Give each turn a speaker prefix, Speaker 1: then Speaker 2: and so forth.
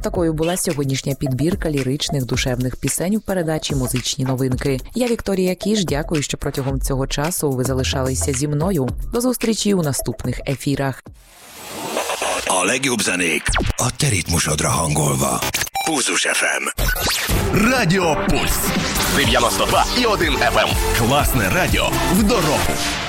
Speaker 1: Такою була сьогоднішня підбірка ліричних душевних пісень у передачі «Музичні новинки». Я Вікторія Кіш, дякую, що протягом цього часу ви залишалися зі мною. До зустрічі у наступних ефірах.
Speaker 2: A legjobb zenék a te ritmusodra hangolva. Pulzus FM.
Speaker 3: Радіо Пульс. 92,1 FM. Класне радіо в дорогу.